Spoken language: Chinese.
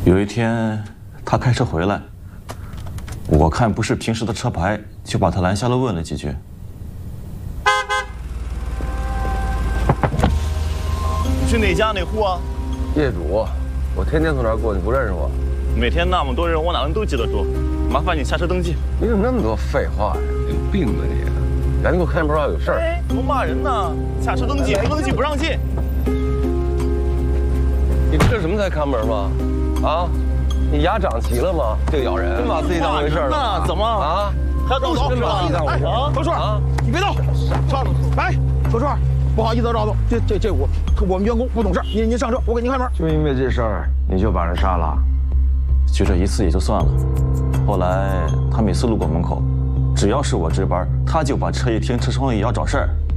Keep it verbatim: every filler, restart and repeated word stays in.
有一天，他开车回来，我看不是平时的车牌，就把他拦下了，问了几句。 你是哪家哪户啊？ 业主，我天天从这儿过，你不认识我？ 每天那么多人，我哪能都记得住？麻烦你下车登记。 你怎么那么多废话呀？有病吧你！赶紧给我看门，有事儿。 哎，怎么骂人呢？下车登记，不登记不让进。 你这什么才看门吗？啊，你牙长齐了吗？这个咬人，真把自己当回事了？ 那怎么啊？ 还要绕道？ 真把自己当回事啊？ 何顺啊，你别动，上来，何顺，不好意思，赵总，这这这我我们员工不懂事，您您上车，我给您开门。 就因为这事儿，你就把人杀了？ 就这一次也就算了，后来他每次路过门口，只要是我值班，他就把车一停，车窗一摇找事儿。